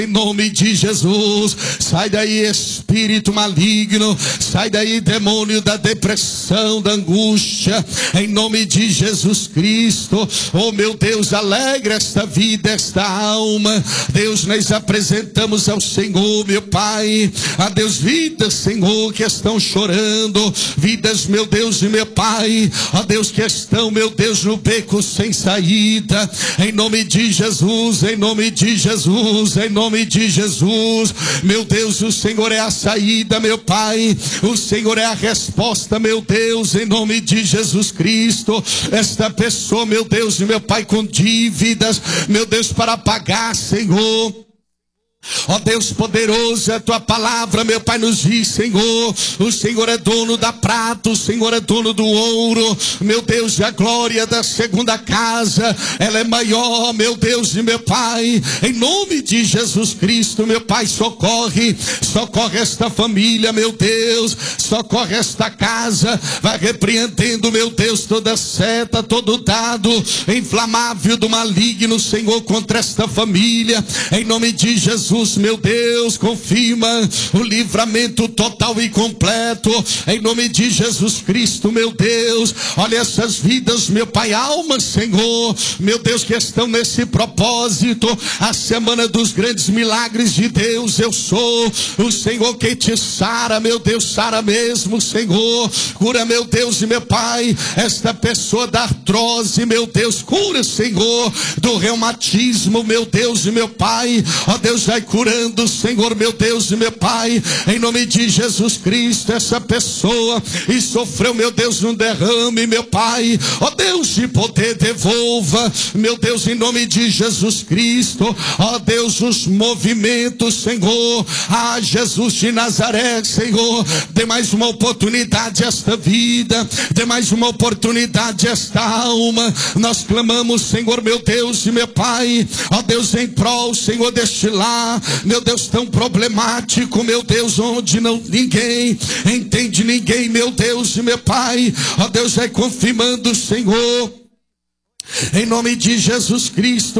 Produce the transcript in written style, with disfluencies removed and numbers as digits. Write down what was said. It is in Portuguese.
Em nome de Jesus, sai daí espírito maligno, sai daí demônio da depressão, da angústia, em nome de Jesus Cristo. Oh meu Deus, alegra esta vida, esta alma. Deus, nós apresentamos ao Senhor, meu Pai, a Deus, vidas, Senhor, que estão chorando, vidas, meu Deus e meu Pai, ó Deus, que estão, meu Deus, no beco sem saída, em nome de Jesus, em nome de Jesus, em nome de Jesus, meu Deus, o Senhor é a saída, meu Pai, o Senhor é a resposta, meu Deus, em nome de Jesus Cristo. Esta pessoa, meu Deus e meu Pai, com dívidas, meu Deus, para pagar, Senhor. Ó Deus poderoso, a tua palavra, meu Pai, nos diz, Senhor, o Senhor é dono da prata, o Senhor é dono do ouro, meu Deus, e a glória da segunda casa, ela é maior, meu Deus e meu Pai, em nome de Jesus Cristo, meu Pai, socorre esta família, meu Deus, socorre esta casa, vai repreendendo, meu Deus, toda seta, todo dado inflamável do maligno, Senhor, contra esta família, em nome de Jesus. Meu Deus, confirma o livramento total e completo, em nome de Jesus Cristo, meu Deus. Olha essas vidas, meu Pai, almas, Senhor, meu Deus, que estão nesse propósito, a semana dos grandes milagres de Deus. Eu sou o Senhor que te sara, meu Deus, sara mesmo, Senhor, cura, meu Deus e meu Pai, esta pessoa da artrose, meu Deus, cura, Senhor, do reumatismo, meu Deus e meu Pai, ó Deus, vai curando, Senhor, meu Deus e meu Pai, em nome de Jesus Cristo, essa pessoa e sofreu, meu Deus, um derrame, meu Pai, ó Deus de poder, devolva, meu Deus, em nome de Jesus Cristo, ó Deus, os movimentos, Senhor, Jesus de Nazaré, Senhor, dê mais uma oportunidade a esta vida, dê mais uma oportunidade a esta alma. Nós clamamos, Senhor, meu Deus e meu Pai, ó Deus, em prol, Senhor, deste lar, meu Deus, tão problemático, meu Deus, onde ninguém entende ninguém, meu Deus e meu Pai, ó Deus, vai confirmando, Senhor, em nome de Jesus Cristo,